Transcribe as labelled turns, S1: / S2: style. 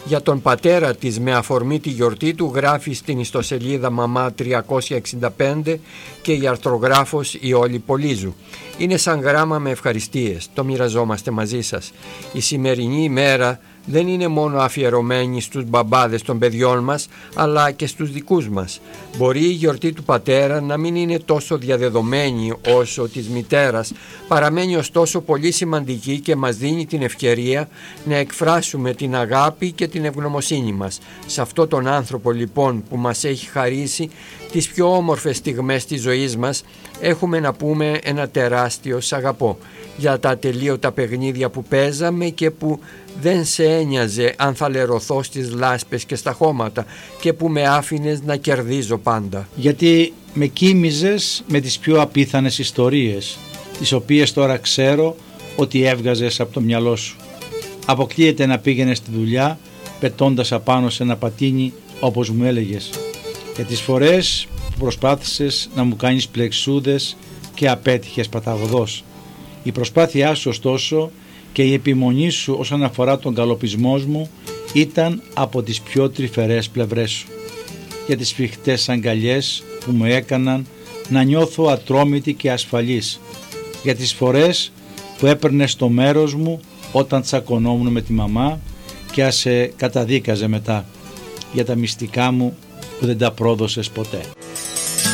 S1: Για τον πατέρα της με αφορμή τη γιορτή του γράφει στην ιστοσελίδα Μαμά 365 και η αρθρογράφος η Όλη Πολύζου. Είναι σαν γράμμα με ευχαριστίες, το μοιραζόμαστε μαζί σας. Η σημερινή ημέρα δεν είναι μόνο αφιερωμένη στους μπαμπάδες των παιδιών μας, αλλά και στους δικούς μας. Μπορεί η γιορτή του πατέρα να μην είναι τόσο διαδεδομένη όσο της μητέρας, παραμένει ωστόσο πολύ σημαντική και μας δίνει την ευκαιρία να εκφράσουμε την αγάπη και την ευγνωμοσύνη μας. Σε αυτό τον άνθρωπο λοιπόν που μας έχει χαρίσει τις πιο όμορφες στιγμές της ζωής μας, έχουμε να πούμε ένα τεράστιο «Σ' αγαπώ» για τα ατελείωτα παιχνίδια που παίζαμε και που δεν σε ένοιαζε αν θα λερωθώ στις λάσπες και στα χώματα και που με άφηνες να κερδίζω πάντα.
S2: Γιατί με κοίμιζες με τις πιο απίθανες ιστορίες, τις οποίες τώρα ξέρω ότι έβγαζες από το μυαλό σου. Αποκλείεται να πήγαινες στη δουλειά πετώντας απάνω σε ένα πατίνι όπως μου έλεγες. Για τις φορές που προσπάθησες να μου κάνεις πλεξούδες και απέτυχες παταγωδός. Η προσπάθειά σου ωστόσο και η επιμονή σου όσον αφορά τον καλοπισμός μου ήταν από τις πιο τρυφερές πλευρές σου. Για τις σφιχτές αγκαλιές που μου έκαναν να νιώθω ατρόμητη και ασφαλής. Για τις φορές που έπαιρνες το μέρος μου όταν τσακωνόμουν με τη μαμά και σε καταδίκαζε μετά. Για τα μυστικά μου που δεν τα πρόδωσες ποτέ.